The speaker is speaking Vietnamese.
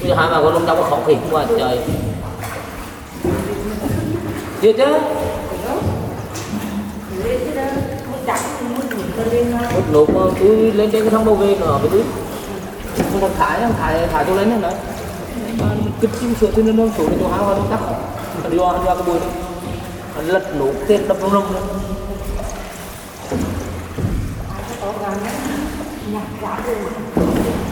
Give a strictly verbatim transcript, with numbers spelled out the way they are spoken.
chứ hai bà con lông trong có không khí quá trời chưa chứ một lúc mà tôi lên trên cái thang đầu về nữa với tôi không còn thải không thải thải tôi lên nữa đấy kích chim sửa thì nó xuống đến chỗ hai hoa nó tắt đi qua đi qua cái bùi nó lật nổ tên đập rung rung nữa nhặt giá